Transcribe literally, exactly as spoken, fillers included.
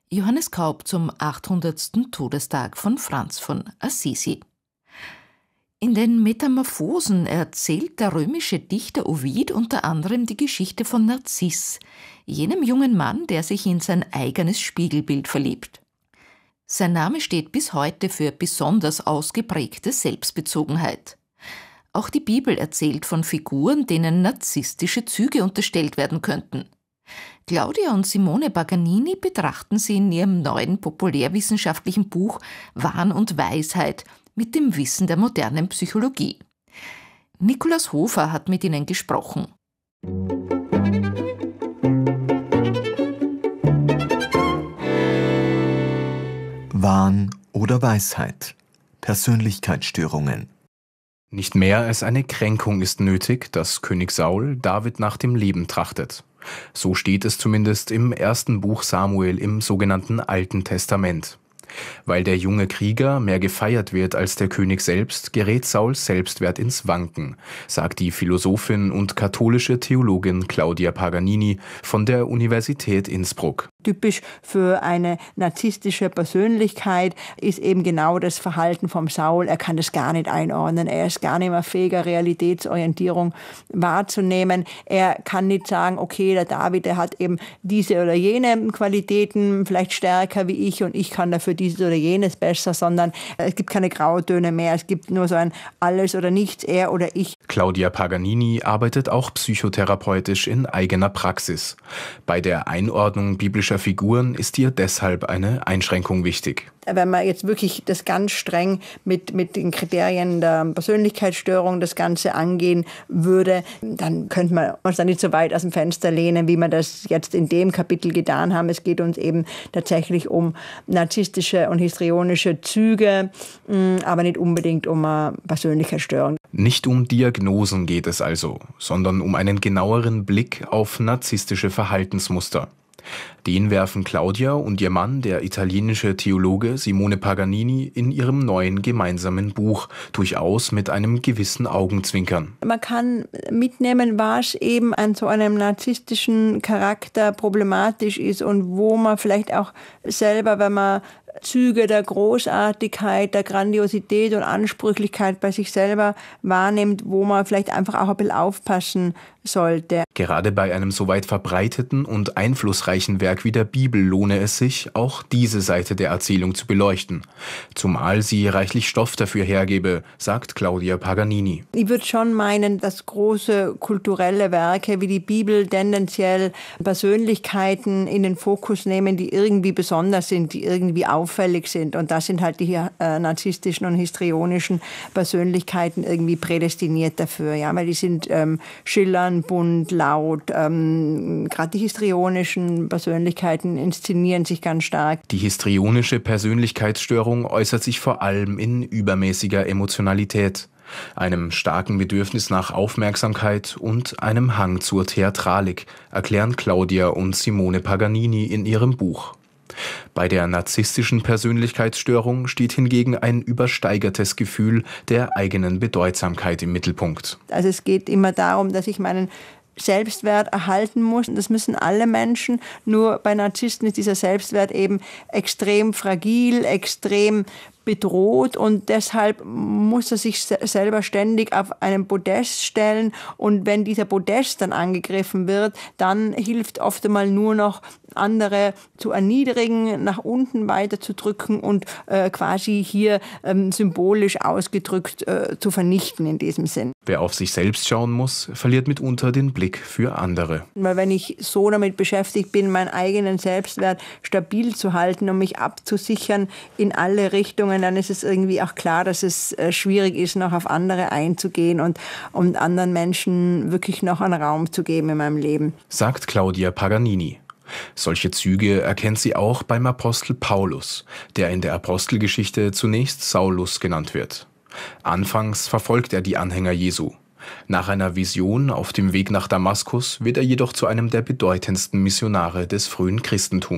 Johannes Kaup zum achthundertsten Todestag von Franz von Assisi. In den Metamorphosen erzählt der römische Dichter Ovid unter anderem die Geschichte von Narziss, jenem jungen Mann, der sich in sein eigenes Spiegelbild verliebt. Sein Name steht bis heute für besonders ausgeprägte Selbstbezogenheit. Auch die Bibel erzählt von Figuren, denen narzisstische Züge unterstellt werden könnten. Claudia und Simone Paganini betrachten sie in ihrem neuen populärwissenschaftlichen Buch Wahn und Weisheit mit dem Wissen der modernen Psychologie. Nikolaus Hofer hat mit ihnen gesprochen. Wahn oder Weisheit? Persönlichkeitsstörungen. Nicht mehr als eine Kränkung ist nötig, dass König Saul David nach dem Leben trachtet. So steht es zumindest im ersten Buch Samuel im sogenannten Alten Testament. Weil der junge Krieger mehr gefeiert wird als der König selbst, gerät Sauls Selbstwert ins Wanken, sagt die Philosophin und katholische Theologin Claudia Paganini von der Universität Innsbruck. Typisch für eine narzisstische Persönlichkeit ist eben genau das Verhalten vom Saul. Er kann das gar nicht einordnen. Er ist gar nicht mehr fähiger, Realitätsorientierung wahrzunehmen. Er kann nicht sagen, okay, der David, der hat eben diese oder jene Qualitäten vielleicht stärker wie ich und ich kann dafür dieses oder jenes besser, sondern es gibt keine Grautöne mehr. Es gibt nur so ein Alles oder Nichts, er oder ich. Claudia Paganini arbeitet auch psychotherapeutisch in eigener Praxis. Bei der Einordnung biblischer Figuren ist ihr deshalb eine Einschränkung wichtig. Wenn man jetzt wirklich das ganz streng mit, mit den Kriterien der Persönlichkeitsstörung das Ganze angehen würde, dann könnte man uns da nicht so weit aus dem Fenster lehnen, wie wir das jetzt in dem Kapitel getan haben. Es geht uns eben tatsächlich um narzisstische und histrionische Züge, aber nicht unbedingt um eine Persönlichkeitsstörung. Nicht um Diagnosen geht es also, sondern um einen genaueren Blick auf narzisstische Verhaltensmuster. Den werfen Claudia und ihr Mann, der italienische Theologe Simone Paganini, in ihrem neuen gemeinsamen Buch durchaus mit einem gewissen Augenzwinkern. Man kann mitnehmen, was eben an so einem narzisstischen Charakter problematisch ist und wo man vielleicht auch selber, wenn man Züge der Großartigkeit, der Grandiosität und Ansprüchlichkeit bei sich selber wahrnimmt, wo man vielleicht einfach auch ein bisschen aufpassen sollte. Gerade bei einem so weit verbreiteten und einflussreichen Werk wie der Bibel lohne es sich, auch diese Seite der Erzählung zu beleuchten. Zumal sie reichlich Stoff dafür hergebe, sagt Claudia Paganini. Ich würde schon meinen, dass große kulturelle Werke wie die Bibel tendenziell Persönlichkeiten in den Fokus nehmen, die irgendwie besonders sind, die irgendwie auffällig sind. Und das sind halt die äh, narzisstischen und histrionischen Persönlichkeiten irgendwie prädestiniert dafür. Ja? Weil die sind ähm, schillernd, bunt, laut. Ähm, Gerade die histrionischen Persönlichkeiten inszenieren sich ganz stark. Die histrionische Persönlichkeitsstörung äußert sich vor allem in übermäßiger Emotionalität, einem starken Bedürfnis nach Aufmerksamkeit und einem Hang zur Theatralik, erklären Claudia und Simone Paganini in ihrem Buch. Bei der narzisstischen Persönlichkeitsstörung steht hingegen ein übersteigertes Gefühl der eigenen Bedeutsamkeit im Mittelpunkt. Also es geht immer darum, dass ich meinen Selbstwert erhalten muss. Das müssen alle Menschen. Nur bei Narzissten ist dieser Selbstwert eben extrem fragil, extrem bedroht und deshalb muss er sich selber ständig auf einen Podest stellen und wenn dieser Podest dann angegriffen wird, dann hilft oft einmal nur noch andere zu erniedrigen, nach unten weiterzudrücken und äh, quasi hier ähm, symbolisch ausgedrückt äh, zu vernichten in diesem Sinn. Wer auf sich selbst schauen muss, verliert mitunter den Blick für andere. Weil wenn ich so damit beschäftigt bin, meinen eigenen Selbstwert stabil zu halten und mich abzusichern in alle Richtungen, dann ist es irgendwie auch klar, dass es äh, schwierig ist, noch auf andere einzugehen und um anderen Menschen wirklich noch einen Raum zu geben in meinem Leben. Sagt Claudia Paganini. Solche Züge erkennt sie auch beim Apostel Paulus, der in der Apostelgeschichte zunächst Saulus genannt wird. Anfangs verfolgt er die Anhänger Jesu. Nach einer Vision auf dem Weg nach Damaskus wird er jedoch zu einem der bedeutendsten Missionare des frühen Christentums.